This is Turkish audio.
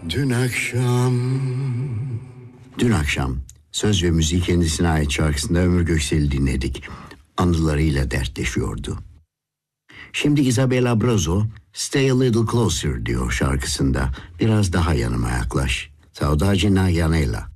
Dün akşam söz ve müziği kendisine ait şarkısında Ömür Göksel'i dinledik. Anılarıyla dertleşiyordu. Şimdi Isabella Brazo Stay a Little Closer diyor şarkısında. Biraz daha yanıma yaklaş. Saudade na janela.